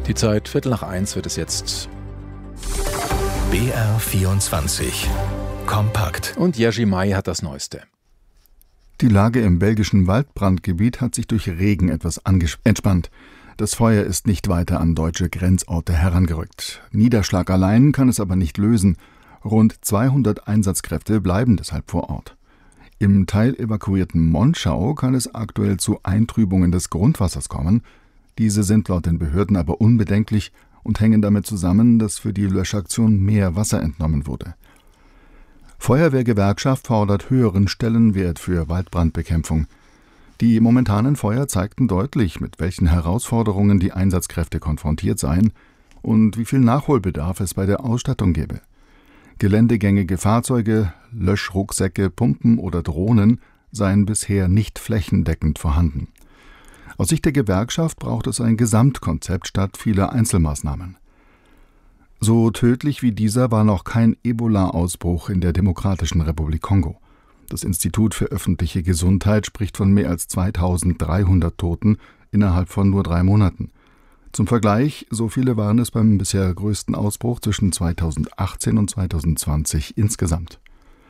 Die Zeit 1:15 wird es jetzt. BR24 Kompakt. Und Jerzy Mai hat das Neueste. Die Lage im belgischen Waldbrandgebiet hat sich durch Regen etwas entspannt. Das Feuer ist nicht weiter an deutsche Grenzorte herangerückt. Niederschlag allein kann es aber nicht lösen. Rund 200 Einsatzkräfte bleiben deshalb vor Ort. Im teilevakuierten Monschau kann es aktuell zu Eintrübungen des Grundwassers kommen. Diese sind laut den Behörden aber unbedenklich und hängen damit zusammen, dass für die Löschaktion mehr Wasser entnommen wurde. Feuerwehrgewerkschaft fordert höheren Stellenwert für Waldbrandbekämpfung. Die momentanen Feuer zeigten deutlich, mit welchen Herausforderungen die Einsatzkräfte konfrontiert seien und wie viel Nachholbedarf es bei der Ausstattung gäbe. Geländegängige Fahrzeuge, Löschrucksäcke, Pumpen oder Drohnen seien bisher nicht flächendeckend vorhanden. Aus Sicht der Gewerkschaft braucht es ein Gesamtkonzept statt vieler Einzelmaßnahmen. So tödlich wie dieser war noch kein Ebola-Ausbruch in der Demokratischen Republik Kongo. Das Institut für öffentliche Gesundheit spricht von mehr als 2300 Toten innerhalb von nur 3 Monaten. Zum Vergleich, so viele waren es beim bisher größten Ausbruch zwischen 2018 und 2020 insgesamt.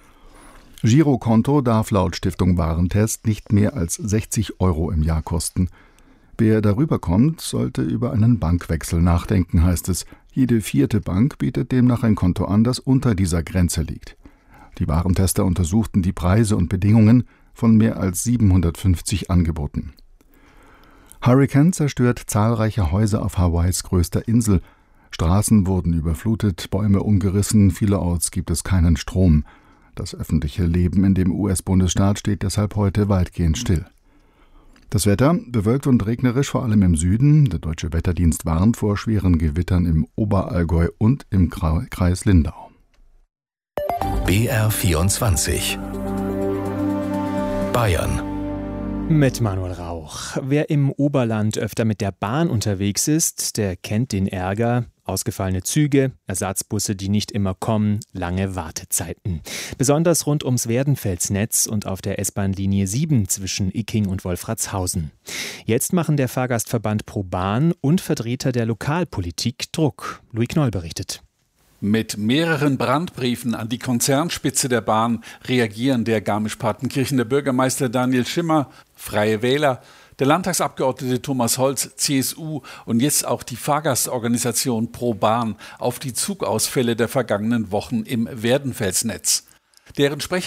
Girokonto darf laut Stiftung Warentest nicht mehr als 60 € im Jahr kosten. Wer darüber kommt, sollte über einen Bankwechsel nachdenken, heißt es. Jede 4. Bank bietet demnach ein Konto an, das unter dieser Grenze liegt. Die Warentester untersuchten die Preise und Bedingungen von mehr als 750 Angeboten. Hurrikan zerstört zahlreiche Häuser auf Hawaiis größter Insel. Straßen wurden überflutet, Bäume umgerissen, vielerorts gibt es keinen Strom. Das öffentliche Leben in dem US-Bundesstaat steht deshalb heute weitgehend still. Das Wetter bewölkt und regnerisch, vor allem im Süden. Der Deutsche Wetterdienst warnt vor schweren Gewittern im Oberallgäu und im Kreis Lindau. BR24 Bayern. Mit Manuel Rauch. Wer im Oberland öfter mit der Bahn unterwegs ist, der kennt den Ärger. Ausgefallene Züge, Ersatzbusse, die nicht immer kommen, lange Wartezeiten. Besonders rund ums Werdenfelsnetz und auf der S-Bahn-Linie 7 zwischen Icking und Wolfratshausen. Jetzt machen der Fahrgastverband ProBahn und Vertreter der Lokalpolitik Druck. Louis Knoll berichtet. Mit mehreren Brandbriefen an die Konzernspitze der Bahn reagieren der Garmisch-Partenkirchener Bürgermeister Daniel Schimmer, Freie Wähler, der Landtagsabgeordnete Thomas Holz, CSU und jetzt auch die Fahrgastorganisation ProBahn auf die Zugausfälle der vergangenen Wochen im Werdenfelsnetz. Deren Sprecher